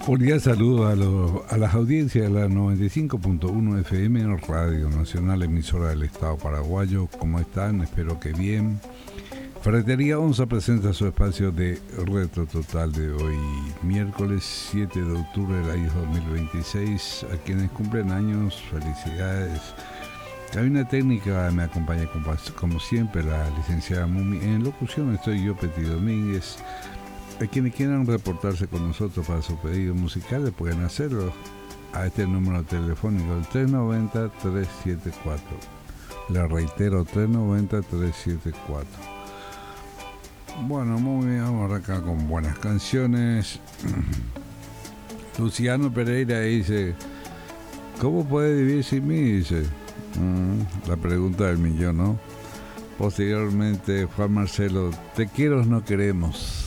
Cordial saludo a las audiencias de la 95.1 FM en Radio Nacional, emisora del Estado paraguayo. ¿Cómo están? Espero que bien. Ferretería Onza presenta su espacio de Retro Total de hoy, miércoles 7 de octubre del año 2026. A quienes cumplen años, felicidades. Cabina técnica me acompaña como siempre la licenciada Mumi. En locución estoy yo, Peti Domínguez. A quienes quieran reportarse con nosotros para sus pedidos musicales pueden hacerlo a este número telefónico, el 390-374. Le reitero, 390-374. Bueno, muy bien, vamos a arrancar con buenas canciones. Luciano Pereira dice: ¿cómo puede vivir sin mí? Dice. La pregunta del millón, ¿no? Posteriormente, Juan Marcelo: te quiero, no queremos.